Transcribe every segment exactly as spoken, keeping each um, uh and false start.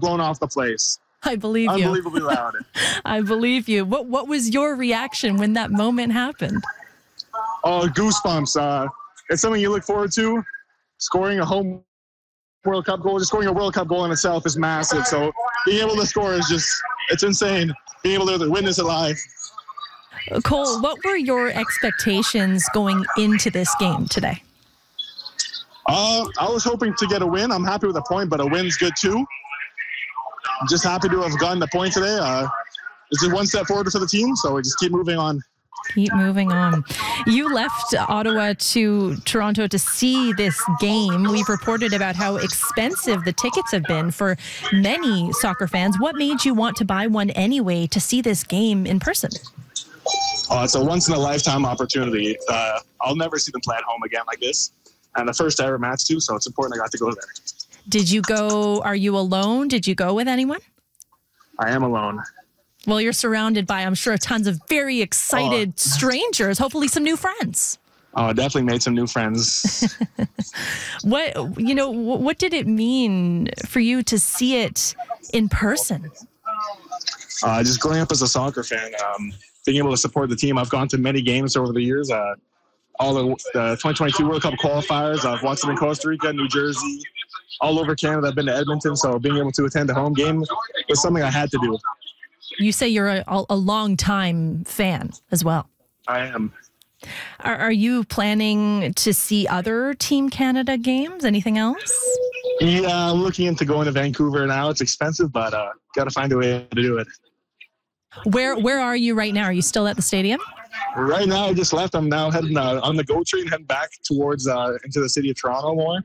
blown off the place. I believe you. Unbelievably loud. I believe you. What What was your reaction when that moment happened? Oh, goosebumps. Uh, it's something you look forward to. Scoring a home World Cup goal, just scoring a World Cup goal in itself is massive. So being able to score is just, it's insane. Being able to witness it live. Cole, what were your expectations going into this game today? Uh, I was hoping to get a win. I'm happy with a point, but a win's good too. I'm just happy to have gotten the point today. Uh, it's just one step forward for the team, so we just keep moving on. Keep moving on. You left Ottawa to Toronto to see this game. We've reported about how expensive the tickets have been for many soccer fans. What made you want to buy one anyway to see this game in person? Uh, it's a once-in-a-lifetime opportunity. Uh, I'll never see them play at home again like this. And the first ever match, too, so it's important I got to go there. Did you go, are you alone? Did you go with anyone? I am alone. Well, you're surrounded by, I'm sure, tons of very excited oh. strangers, hopefully some new friends. Oh, definitely made some new friends. What, you know, what did it mean for you to see it in person? Uh, just growing up as a soccer fan, um, being able to support the team. I've gone to many games over the years. Uh, all the uh, twenty twenty-two World Cup qualifiers. I've watched them in Costa Rica, New Jersey, all over Canada. I've been to Edmonton, so being able to attend a home game was something I had to do. You say you're a, a long-time fan as well. I am. Are, are you planning to see other Team Canada games? Anything else? Yeah, I'm looking into going to Vancouver now. It's expensive, but uh, got to find a way to do it. Where Where are you right now? Are you still at the stadium? Right now, I just left. I'm now heading uh, on the GO train, heading back towards uh, into the city of Toronto more.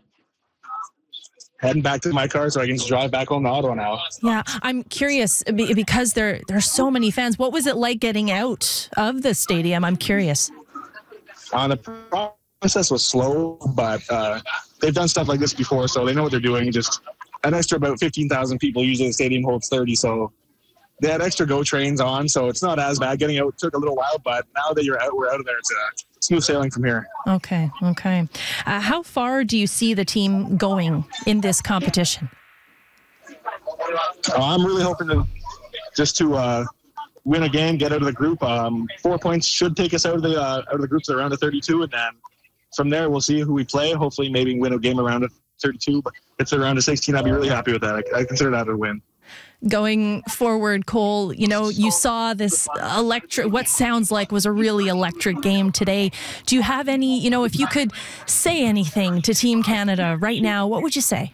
Heading back to my car so I can just drive back home to Ottawa now. Yeah, I'm curious because there there's so many fans. What was it like getting out of the stadium? I'm curious. Uh, the process was slow, but uh, they've done stuff like this before, so they know what they're doing. Just an extra about fifteen thousand people. Usually the stadium holds thirty, so they had extra GO trains on, so it's not as bad. Getting out took a little while, but now that you're out, we're out of there. It's uh, smooth sailing from here. Okay, okay. Uh, how far do you see the team going in this competition? Uh, I'm really hoping to just to uh, win a game, get out of the group. Um, four points should take us out of the uh, out of the group to around the thirty-two, and then from there we'll see who we play. Hopefully, maybe win a game around the thirty-two. But if it's around the sixteen, I'd be really happy with that. I, I consider that a win. Going forward, Cole, you know, you saw this electric, what sounds like was a really electric game today. Do you have any, you know, if you could say anything to Team Canada right now, what would you say?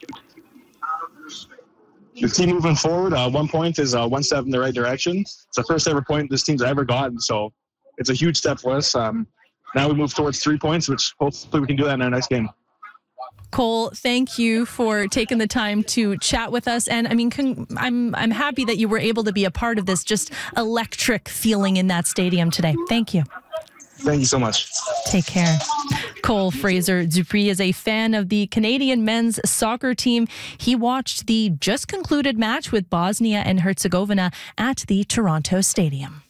The team moving forward, uh, one point is uh, one step in the right direction. It's the first ever point this team's ever gotten, so it's a huge step for us. Um, now we move towards three points, which hopefully we can do that in our next game. Cole, thank you for taking the time to chat with us. And I mean, con- I'm I'm happy that you were able to be a part of this just electric feeling in that stadium today. Thank you. Thank you so much. Take care. Cole Fraser Dupuis is a fan of the Canadian men's soccer team. He watched the just concluded match with Bosnia and Herzegovina at the Toronto Stadium.